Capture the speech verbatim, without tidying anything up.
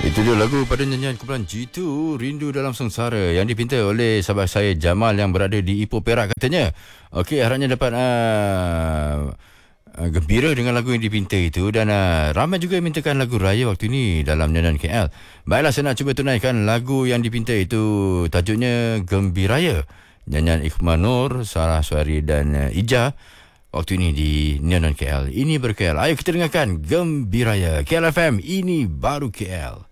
Itu dia lagu pada nyanyian kumpulan G two, Rindu Dalam Sengsara, yang dipinta oleh sahabat saya Jamal yang berada di Ipoh Perak katanya. Okey, harapnya dapat uh, uh, gembira dengan lagu yang dipinta itu. Dan uh, ramai juga yang mintakan lagu raya waktu ini dalam nyanyian K L. Baiklah, saya nak cuba tunaikan lagu yang dipinta itu. Tajuknya Gembiraya, nyanyian Ikhman Nur, Sarah Suari dan uh, Ija waktu ini di Nyanyian K L. Ini ber-K L. Ayo kita dengarkan Gembiraya. K L F M, ini baru K L.